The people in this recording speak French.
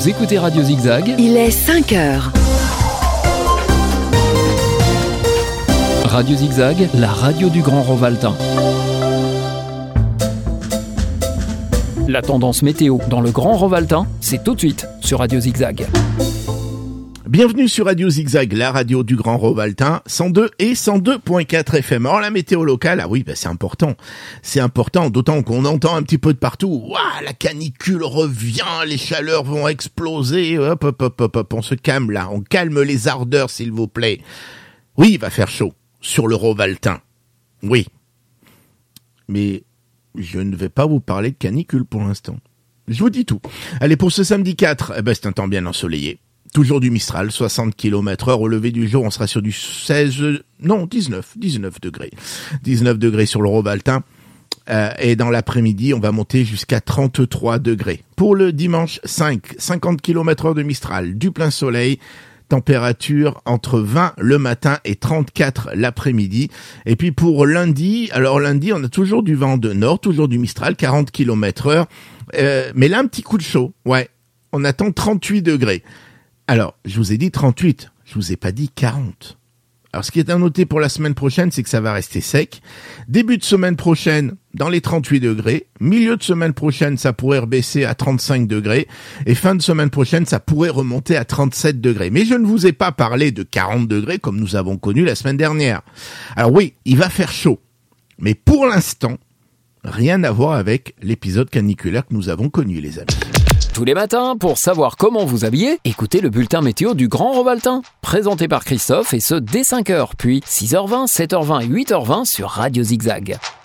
Vous écoutez Radio Zigzag. Il est 5 heures. Radio Zigzag, la radio du Grand Rovaltain. La tendance météo dans le Grand Rovaltain, c'est tout de suite sur Radio Zigzag. Bienvenue sur Radio Zigzag, la radio du Grand Rovaltain, 102 et 102.4 FM. Alors la météo locale, ah oui, c'est important. C'est important, d'autant qu'on entend un petit peu de partout. Ouah, la canicule revient, les chaleurs vont exploser. Hop, on se calme là, on calme les ardeurs s'il vous plaît. Oui, il va faire chaud sur le Rovaltain. Oui. Mais je ne vais pas vous parler de canicule pour l'instant. Je vous dis tout. Allez, pour ce samedi 4, c'est un temps bien ensoleillé. Toujours du Mistral, 60 km/h. Au lever du jour, on sera sur du 19 degrés. 19 degrés sur le Rovaltain. Et dans l'après-midi, on va monter jusqu'à 33 degrés. Pour le dimanche 5, 50 km/h de Mistral, du plein soleil. Température entre 20 le matin et 34 l'après-midi. Et puis pour lundi, on a toujours du vent de nord, toujours du Mistral, 40 km/h. Mais là, un petit coup de chaud. Ouais, on attend 38 degrés. Alors, je vous ai dit 38, je vous ai pas dit 40. Alors, ce qui est à noter pour la semaine prochaine, c'est que ça va rester sec. Début de semaine prochaine, dans les 38 degrés. Milieu de semaine prochaine, ça pourrait rebaisser à 35 degrés. Et fin de semaine prochaine, ça pourrait remonter à 37 degrés. Mais je ne vous ai pas parlé de 40 degrés comme nous avons connu la semaine dernière. Alors oui, il va faire chaud. Mais pour l'instant, rien à voir avec l'épisode caniculaire que nous avons connu, les amis. Tous les matins, pour savoir comment vous habiller, écoutez le bulletin météo du Grand Rovaltain, présenté par Christophe, et ce dès 5h, puis 6h20, 7h20 et 8h20 sur Radio Zigzag.